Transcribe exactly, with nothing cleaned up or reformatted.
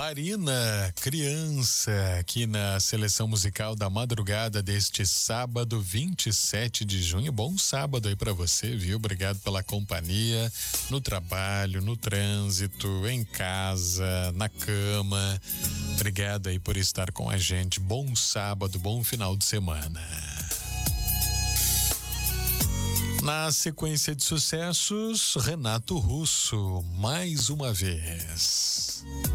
Marina, criança, aqui na seleção musical da madrugada deste sábado, vinte e sete de junho. Bom sábado aí pra você, viu? Obrigado pela companhia, no trabalho, no trânsito, em casa, na cama. Obrigado aí por estar com a gente. Bom sábado, bom final de semana. Na sequência de sucessos, Renato Russo, mais uma vez.